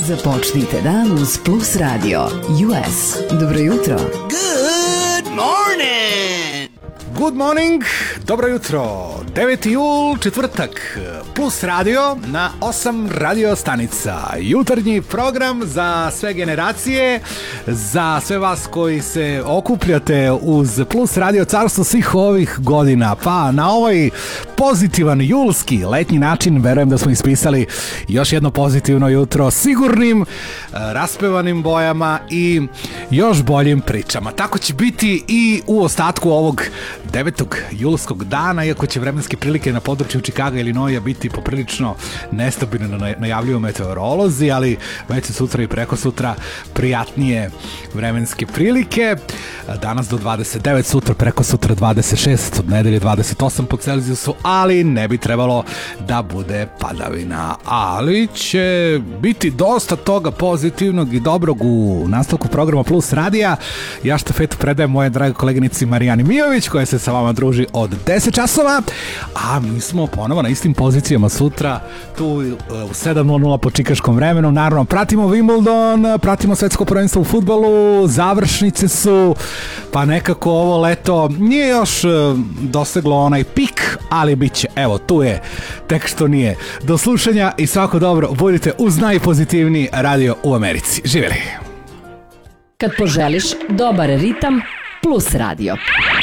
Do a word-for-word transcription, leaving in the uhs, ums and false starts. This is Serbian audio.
Započnite dan uz Plus Radio U S. Dobro jutro. Good morning! Good morning, dobro jutro. deveti jul, četvrtak. Plus Radio na osam radio stanica. Jutarnji program za sve generacije, za sve vas koji se okupljate uz Plus Radio carstvo svih ovih godina. Pa na ovaj pozitivan julski letnji način verujem da smo ispisali još jedno pozitivno jutro sigurnim, raspevanim bojama i još boljim pričama. Tako će biti i u ostatku ovog devetog julskog dana, iako će vremenske prilike na području Čikaga i Ilinoja biti poprilično nestabilno, najavljuju meteorolozi, ali već sutra i preko sutra prijatnije vremenske prilike. Danas do dvadeset devet, sutra preko sutra dvadeset šest, od nedelje dvadeset osam po Celzijusu, ali ne bi trebalo da bude padavina. Ali će biti dosta toga pozitivnog i dobrog u nastavku programa Plus Radija. Ja štafetu predajem moje drage koleginici Marijani Mijović, koja se sa vama druži od deset časova, a mi smo ponovo na istim pozicijama sutra, tu u sedam nula nula po čikaškom vremenu. Naravno, pratimo Wimbledon, pratimo svetsko prvenstvo u fudbalu, završnice su, pa nekako ovo leto nije još doseglo onaj pik, ali bit će, evo, tu je, tek što nije. Do slušanja i svako dobro, budite uz najpozitivniji radio u Americi. Živjeli! Kad poželiš dobar ritam, Plus Radio.